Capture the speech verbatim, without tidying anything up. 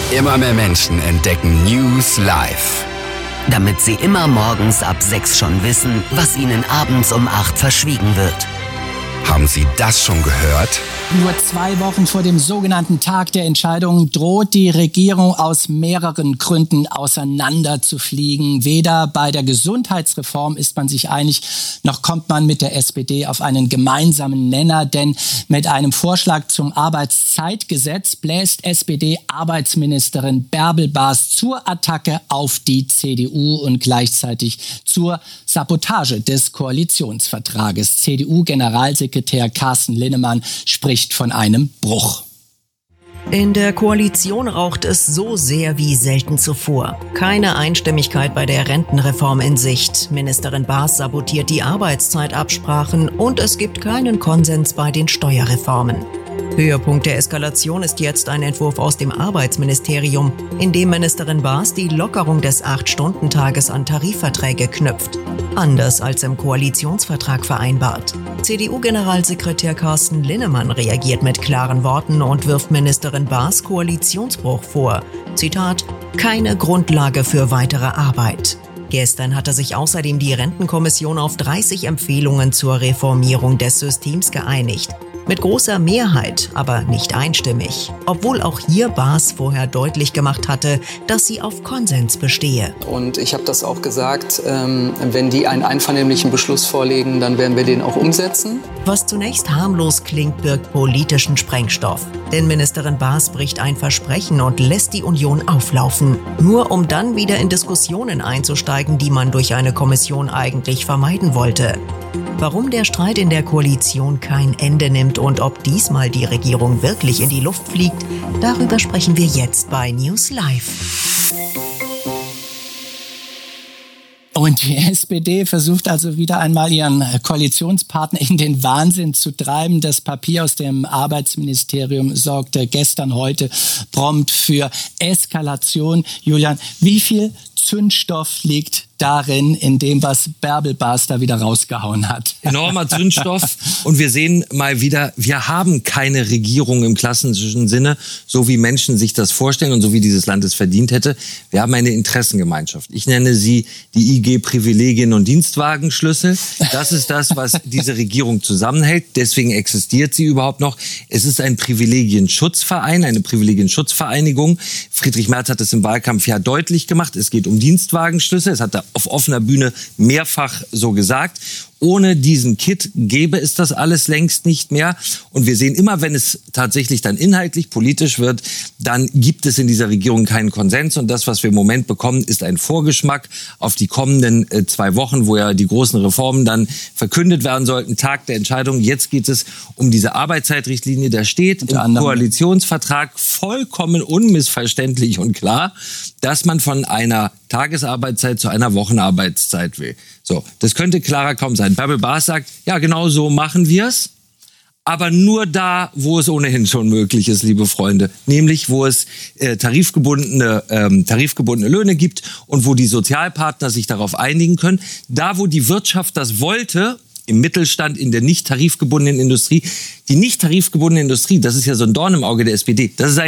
Immer mehr Menschen entdecken News Live. Damit sie immer morgens ab sechs schon wissen, was ihnen abends um acht verschwiegen wird. Haben Sie das schon gehört? Nur zwei Wochen vor dem sogenannten Tag der Entscheidung droht die Regierung aus mehreren Gründen auseinanderzufliegen. Weder bei der Gesundheitsreform ist man sich einig, noch kommt man mit der S P D auf einen gemeinsamen Nenner. Denn mit einem Vorschlag zum Arbeitszeitgesetz bläst S P D-Arbeitsministerin Bärbel Baas zur Attacke auf die C D U und gleichzeitig zur Sabotage des Koalitionsvertrages. C D U-Generalsekretär Carsten Linnemann spricht von einem Bruch. In der Koalition raucht es so sehr wie selten zuvor. Keine Einstimmigkeit bei der Rentenreform in Sicht. Ministerin Baas sabotiert die Arbeitszeitabsprachen und es gibt keinen Konsens bei den Steuerreformen. Höhepunkt der Eskalation ist jetzt ein Entwurf aus dem Arbeitsministerium, in dem Ministerin Baas die Lockerung des acht-Stunden-Tages an Tarifverträge knüpft. Anders als im Koalitionsvertrag vereinbart. C D U-Generalsekretär Carsten Linnemann reagiert mit klaren Worten und wirft Ministerin Baas Koalitionsbruch vor. Zitat: keine Grundlage für weitere Arbeit. Gestern hatte sich außerdem die Rentenkommission auf dreißig Empfehlungen zur Reformierung des Systems geeinigt. Mit großer Mehrheit, aber nicht einstimmig. Obwohl auch hier Baas vorher deutlich gemacht hatte, dass sie auf Konsens bestehe. Und ich habe das auch gesagt, ähm, wenn die einen einvernehmlichen Beschluss vorlegen, dann werden wir den auch umsetzen. Was zunächst harmlos klingt, birgt politischen Sprengstoff. Denn Ministerin Baas bricht ein Versprechen und lässt die Union auflaufen. Nur um dann wieder in Diskussionen einzusteigen, die man durch eine Kommission eigentlich vermeiden wollte. Warum der Streit in der Koalition kein Ende nimmt und ob diesmal die Regierung wirklich in die Luft fliegt, darüber sprechen wir jetzt bei News Live. Und die S P D versucht also wieder einmal ihren Koalitionspartner in den Wahnsinn zu treiben. Das Papier aus dem Arbeitsministerium sorgte gestern, heute prompt für Eskalation. Julian, wie viel Zündstoff liegt darin, in dem, was Bärbel Baas da wieder rausgehauen hat? Enormer Zündstoff. Und wir sehen mal wieder, wir haben keine Regierung im klassischen Sinne, so wie Menschen sich das vorstellen und so wie dieses Land es verdient hätte. Wir haben eine Interessengemeinschaft. Ich nenne sie die I G-Privilegien- und Dienstwagenschlüssel. Das ist das, was diese Regierung zusammenhält. Deswegen existiert sie überhaupt noch. Es ist ein Privilegienschutzverein, eine Privilegienschutzvereinigung. Friedrich Merz hat es im Wahlkampf ja deutlich gemacht. Es geht um Dienstwagenschlüssel. Es hat er auf offener Bühne mehrfach so gesagt. Ohne diesen Kit gäbe es das alles längst nicht mehr. Und wir sehen immer, wenn es tatsächlich dann inhaltlich politisch wird, dann gibt es in dieser Regierung keinen Konsens. Und das, was wir im Moment bekommen, ist ein Vorgeschmack auf die kommenden äh, zwei Wochen, wo ja die großen Reformen dann verkündet werden sollten. Tag der Entscheidung. Jetzt geht es um diese Arbeitszeitrichtlinie. Da steht im Koalitionsvertrag vollkommen unmissverständlich und klar, dass man von einer Tagesarbeitszeit zu einer Wochenarbeitszeit will. So, das könnte klarer kaum sein. Bärbel Baas sagt, ja, genau so machen wir es, aber nur da, wo es ohnehin schon möglich ist, liebe Freunde. Nämlich, wo es äh, tarifgebundene, ähm, tarifgebundene Löhne gibt und wo die Sozialpartner sich darauf einigen können. Da, wo die Wirtschaft das wollte, im Mittelstand, in der nicht tarifgebundenen Industrie. Die nicht tarifgebundene Industrie, das ist ja so ein Dorn im Auge der S P D. Das ist ein